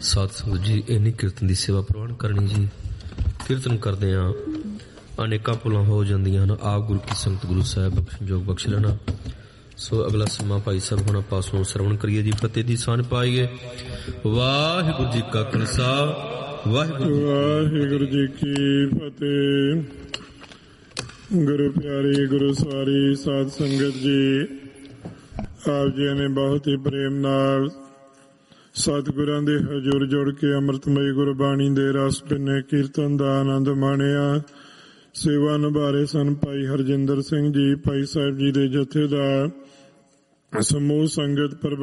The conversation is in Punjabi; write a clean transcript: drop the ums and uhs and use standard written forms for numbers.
ਸਾਧ ਸੰਗਤ ਜੀ, ਇੰਨੀ ਕੀਰਤਨ ਦੀ ਸੇਵਾ ਪ੍ਰਵਾਨ ਕਰਨੀ ਜੀ। ਕੀਰਤਨ ਕਰਦੇ ਹਾਂ ਅਨੇਕਾਂ ਭੁੱਲਾਂ ਹੋ ਜਾਂਦੀਆਂ ਹਨ। ਆਪ ਗੁਰੂ ਕੀ ਸੰਗਤ ਗੁਰੂ ਸਾਹਿਬ ਬਖਸ਼ਣਯੋਗ ਬਖਸ਼ ਲੈਣਾ। ਸੋ ਅਗਲਾ ਸਮਾਂ ਭਾਈ ਸਾਹਿਬ ਹੁਣ ਪਾਸੋਂ ਸਰਵਣ ਕਰੀਏ ਜੀ। ਫਤਿਹ ਦੀ ਸਾਂਝ ਪਾਈਏ। ਵਾਹਿਗੁਰੂ ਜੀ ਕਾ ਖਾਲਸਾ, ਵਾਹਿਗੁਰੂ ਜੀ ਕੀ ਫਤਿਹ। ਗੁਰੂ ਪਿਆਰੀ, ਗੁਰੂ ਸਵਾਰੀ ਸਾਧ ਸੰਗਤ ਜੀ, ਆਪ ਜੀ ਨੇ ਬਹੁਤ ਹੀ ਪ੍ਰੇਮ ਨਾਲ ਸਤਿਗੁਰਾਂ ਦੇ ਹਜ਼ੂਰ ਜੁੜ ਕੇ ਅੰਮ੍ਰਿਤਮਈ ਗੁਰਬਾਣੀ ਦੇ ਰਸ ਭਿੰਨੇ ਕੀਰਤਨ ਦਾ ਆਨੰਦ ਮਾਣਿਆ। ਸੇਵਾ ਨਿਭਾ ਰਹੇ ਸਨ ਭਾਈ ਹਰਜਿੰਦਰ ਸਿੰਘ ਜੀ, ਭਾਈ ਸਾਹਿਬ ਜੀ ਦੇ ਜਥੇ ਦਾ ਸਮੂਹ ਸੰਗਤ